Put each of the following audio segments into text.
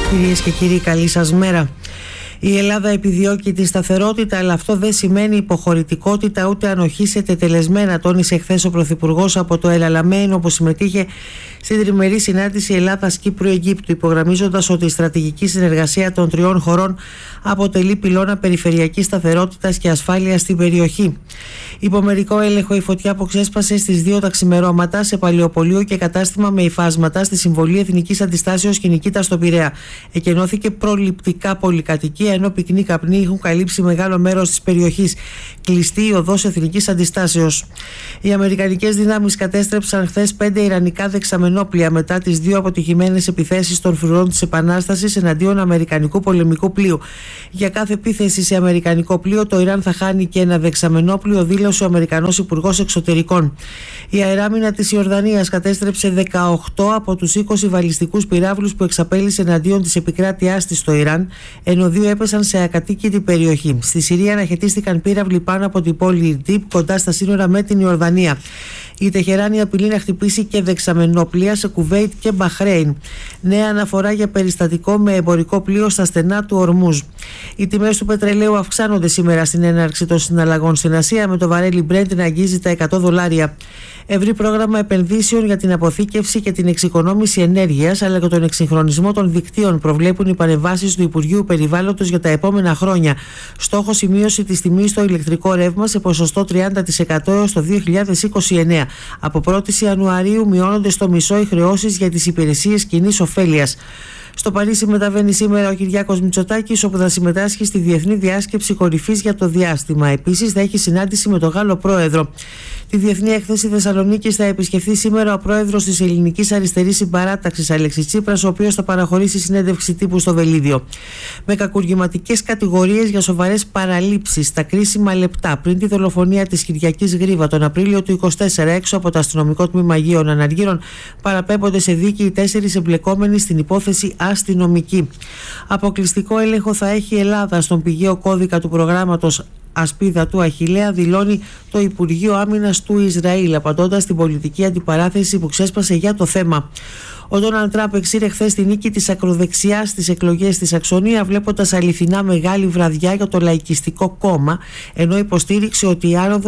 Κυρίες και κύριοι, καλή σας μέρα. Η Ελλάδα επιδιώκει τη σταθερότητα, αλλά αυτό δεν σημαίνει υποχωρητικότητα ούτε ανοχή σε τετελεσμένα, τόνισε χθες ο Πρωθυπουργός από το Ελαλαμέιν, όπου συμμετείχε στην τριμερή συνάντηση Ελλάδας-Κύπρου-Αιγύπτου, υπογραμμίζοντας ότι η στρατηγική συνεργασία των τριών χωρών αποτελεί πυλώνα περιφερειακής σταθερότητας και ασφάλειας στην περιοχή. Υπό μερικό έλεγχο, η φωτιά που ξέσπασε στις 2 τα ξημερώματα σε παλαιοπωλείο και κατάστημα με υφάσματα στη Συμβολή Εθνικής Αντιστάσεως και Νικήτα στο Πειραιά. Εκενώθηκε προληπτικά πολυκατοικία, ενώ πυκνοί καπνοί έχουν καλύψει μεγάλο μέρος της περιοχής. Κλειστή η οδός Εθνικής Αντιστάσεως. Οι αμερικανικές δυνάμεις κατέστρεψαν χθες 5 ιρανικά δεξαμενόπλια μετά τις 2 αποτυχημένες επιθέσεις των φρουρών της Επανάστασης εναντίον αμερικανικού πολεμικού πλοίου. Για κάθε επίθεση σε αμερικανικό πλοίο, το Ιράν θα χάνει και ένα δεξαμενόπλιο, δήλωσε ο Αμερικανός Υπουργός Εξωτερικών. Η αεράμινα της Ιορδανίας κατέστρεψε 18 από τους 20 βαλιστικούς πυράβλους που εξαπέλυσε εναντίον της επικράτειάς της στο Ιράν, ενώ 2 έπεσαν σε ακατοίκητη περιοχή. Στη Συρία αναχαιτίστηκαν πύραυλοι πάνω από την πόλη Ιντίπ, κοντά στα σύνορα με την Ιορδανία. Η Τεχεράνη απειλεί να χτυπήσει και δεξαμενόπλια σε Κουβέιτ και Μπαχρέιν. Νέα αναφορά για περιστατικό με εμπορικό πλοίο στα στενά του Ορμούζ. Οι τιμές του πετρελαίου αυξάνονται σήμερα στην έναρξη των συναλλαγών στην Ασία, με το βαρέλι Brent να αγγίζει τα $100. Ευρύ πρόγραμμα επενδύσεων για την αποθήκευση και την εξοικονόμηση ενέργειας, αλλά και τον εξυγχρονισμό των δικτύων προβλέπουν οι παρεμβάσεις του Υπουργείου Περιβάλλοντος για τα επόμενα χρόνια. Στόχος η μείωση της τιμής στο ηλεκτρικό ρεύμα σε ποσοστό 30% έως το 2029. Από 1η Ιανουαρίου μειώνονται στο μισό οι χρεώσεις για τις υπηρεσίες κοινής ωφέλειας. Στο Παρίσι μεταβαίνει σήμερα ο Κυριάκος Μητσοτάκης, όπου θα συμμετάσχει στη Διεθνή Διάσκεψη Κορυφής για το Διάστημα. Επίσης, θα έχει συνάντηση με τον Γάλλο Πρόεδρο. Τη Διεθνή Έκθεση Θεσσαλονίκης θα επισκεφθεί σήμερα ο Πρόεδρος της Ελληνικής Αριστερής Συμπαράταξης, Αλέξης Τσίπρας, ο οποίος θα παραχωρήσει συνέντευξη τύπου στο Βελίδιο. Με κακουργηματικές κατηγορίες για σοβαρές παραλήψεις στα κρίσιμα λεπτά πριν τη δολοφονία της Κυριακής Γρίβα τον Απρίλιο του 2024 έξω από το αστυνομικό τμήμα Αγίων Αναργύρων, παραπέμπονται σε δίκη οι 4 εμπλεκόμενοι στην υπόθεση αστυνομική. Αποκλειστικό έλεγχο θα έχει η Ελλάδα στον πηγαίο κώδικα του προγράμματος Ασπίδα του Αχιλλέα, δηλώνει το Υπουργείο Άμυνας του Ισραήλ, απαντώντας στην πολιτική αντιπαράθεση που ξέσπασε για το θέμα. Ο Ντόναλντ Τραμπ εξήρε χθες τη νίκη της ακροδεξιάς στις εκλογές στη Σαξονία, βλέποντας αληθινά μεγάλη βραδιά για το λαϊκιστικό κόμμα, ενώ υποστήριξε ότι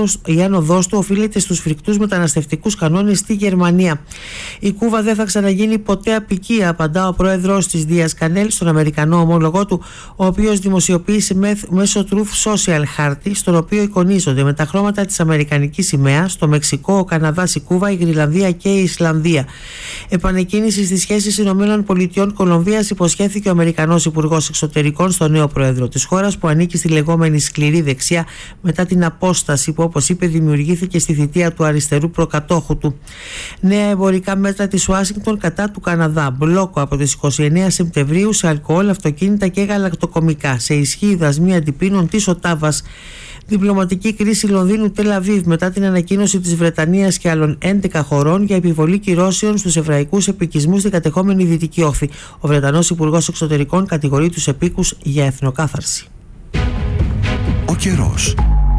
η άνοδος του οφείλεται στους φρικτούς μεταναστευτικούς κανόνες στη Γερμανία. Η Κούβα δεν θα ξαναγίνει ποτέ απικία, απαντά ο πρόεδρος της Δίας Κανέλ στον Αμερικανό ομόλογό του, ο οποίος δημοσιοποίησε μέσω Truth Social χάρτη, στον οποίο εικονίζονται με τα χρώματα της αμερικανικής σημαίας το Μεξικό, ο Καναδάς, η Κούβα, η Γρυλανδία και η Ισλανδία. Επανεκκίνηση στις σχέσεις ΗΠΑ-Κολομβίας υποσχέθηκε ο Αμερικανός Υπουργός Εξωτερικών στον νέο πρόεδρο της χώρας, που ανήκει στη λεγόμενη σκληρή δεξιά μετά την απόσταση που, όπως είπε, δημιουργήθηκε στη θητεία του αριστερού προκατόχου του. Νέα εμπορικά μέτρα της Ουάσιγκτον κατά του Καναδά. Μπλόκο από τις 29 Σεπτεμβρίου σε αλκοόλ, αυτοκίνητα και γαλακτοκομικά. Σε ισχύ οι δασμοί αντιπίνων της Οτάβας. Διπλωματική κρίση Λονδίνου Τελ Αβίβ μετά την ανακοίνωση της Βρετανίας και άλλων 11 χωρών για επιβολή κυρώσεων στους εβραϊκούς επικισμούς στην κατεχόμενη Δυτική Όχθη. Ο Βρετανός Υπουργός Εξωτερικών κατηγορεί τους επίκους για εθνοκάθαρση. Ο καιρός.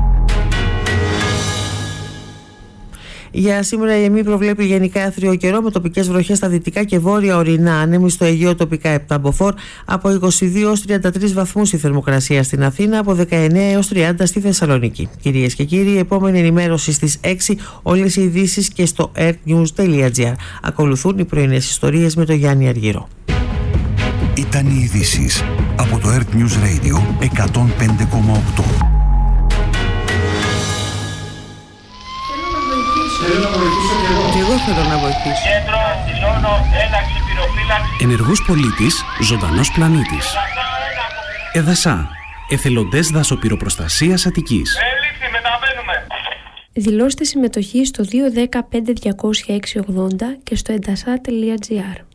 Για σήμερα η ΕΜΗ προβλέπει γενικά άθριο καιρό με τοπικές βροχές στα δυτικά και βόρεια ορεινά. Άνεμοι στο Αιγαίο τοπικά 7 μποφόρ, από 22 έως 33 βαθμούς η θερμοκρασία στην Αθήνα, από 19 έως 30 στη Θεσσαλονίκη. Κυρίες και κύριοι, η επόμενη ενημέρωση στις 6, όλες οι ειδήσεις και στο earthnews.gr. Ακολουθούν οι πρωινές ιστορίες με τον Γιάννη Αργυρό. Ήταν οι ειδήσεις από το Earth News Radio 105,8. Και εγώ θέλω να βοηθήσω. Κέντρο δηλώνω ένταξη πυροφύλαξη. Ενεργός πολίτης, ζωντανός πλανήτης. ΕΔΑΣΑ, εθελοντές δασοπυροπροστασίας Αττικής. Έληξη, μεταβαίνουμε. Δηλώστε συμμετοχή στο 210 5200 680 και στο edasa.gr.